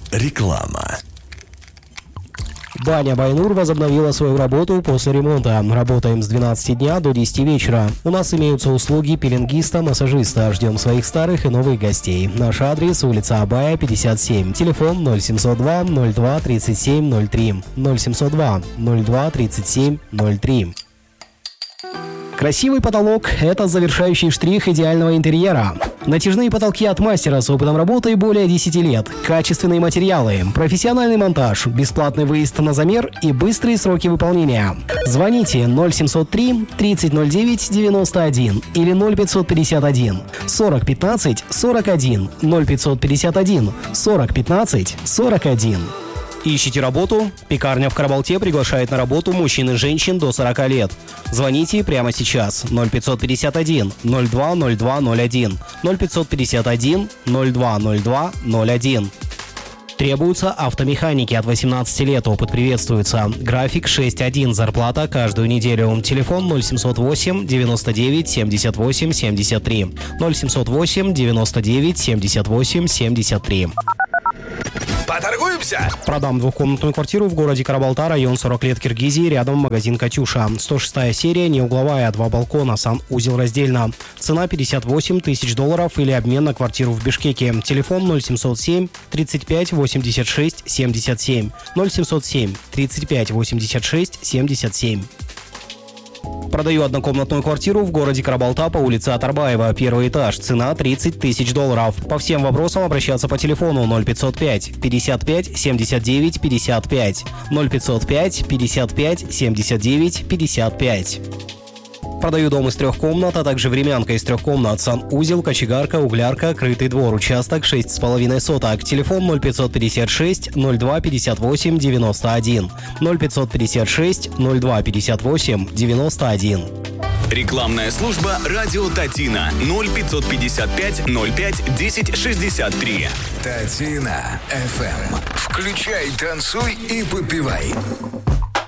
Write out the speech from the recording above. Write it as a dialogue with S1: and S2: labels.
S1: Реклама.
S2: Баня «Байнур» возобновила свою работу после ремонта. Работаем с 12 дня до 10 вечера. У нас имеются услуги пеленгиста, массажиста. Ждем своих старых и новых гостей. Наш адрес: улица Абая, 57. Телефон 0702 02 37 03. 0702 02 37 03. Красивый потолок – это завершающий штрих идеального интерьера. Натяжные потолки от мастера с опытом работы более 10 лет. Качественные материалы, профессиональный монтаж, бесплатный выезд на замер и быстрые сроки выполнения. Звоните 0703 3009 91 или 0551 40 15 41 0551 40 15 41. Ищите работу? Пекарня в Карабалте приглашает на работу мужчин и женщин до 40 лет. Звоните прямо сейчас. 0551 02 02 01 0551 02 02 01. Требуются автомеханики от 18 лет. Опыт приветствуется. График 6-1. Зарплата каждую неделю. Телефон 0708 99 78 73. 0708 99 78 73.
S3: Поторгуемся?
S2: Продам двухкомнатную квартиру в городе Карабалта, район 40 лет Киргизии, рядом магазин «Катюша». 106 серия, не угловая, 2 балкона, санузел раздельно. Цена $58 тысяч или обмен на квартиру в Бишкеке. Телефон 0707 35 86 77. 0707 35 86 77. Продаю однокомнатную квартиру в городе Карабалта по улице Атарбаева, первый этаж. Цена $30 тысяч. По всем вопросам обращаться по телефону 0505 55 79 55 0505 55 79 55. Продаю дом из 3 комнат, а также времянка из 3 комнат, санузел, кочегарка, углярка, крытый двор, участок 6,5 соток. Телефон 0556 02 58 91 0556 02 58 91.
S3: Рекламная служба «Радио Татина» 0555 05 10 63.
S1: Татина FM. Включай, танцуй и попивай.